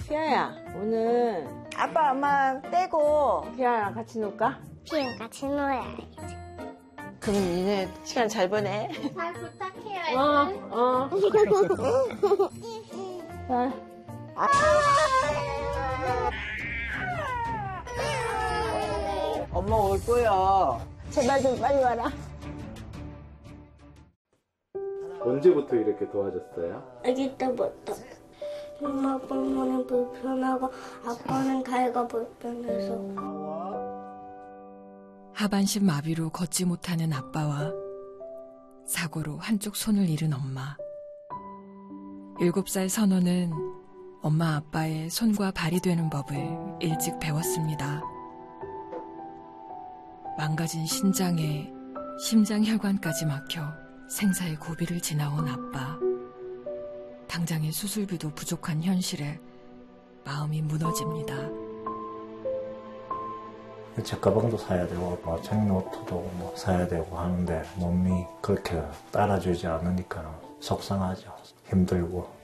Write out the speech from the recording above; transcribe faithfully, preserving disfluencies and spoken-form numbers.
피아야, 오늘 아빠 엄마 떼고 피아랑 같이 놀까? 피아랑 같이 놀아야지. 그럼 니네 시간 잘 보내. 잘 부탁해요. 어, 어. 자. 엄마 올 거야. 제발 좀 빨리 와라. 언제부터 이렇게 도와줬어요? 아기 때부터. 엄마 아빠는 불편하고 아빠는 다리가 불편해서. 하반신 마비로 걷지 못하는 아빠와 사고로 한쪽 손을 잃은 엄마. 일곱 살 선호는 엄마 아빠의 손과 발이 되는 법을 일찍 배웠습니다. 망가진 신장에 심장혈관까지 막혀 생사의 고비를 지나온 아빠. 당장의 수술비도 부족한 현실에 마음이 무너집니다. 책가방도 사야 되고 뭐 책노트도 뭐 사야 되고 하는데 몸이 그렇게 따라주지 않으니까 속상하죠. 힘들고.